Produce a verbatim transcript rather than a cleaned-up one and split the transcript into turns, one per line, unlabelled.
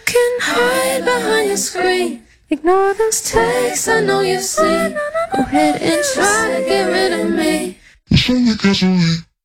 can hide behind your screen. Ignore those texts I know you've seen. Go ahead and try to get rid of me.
It's only casually.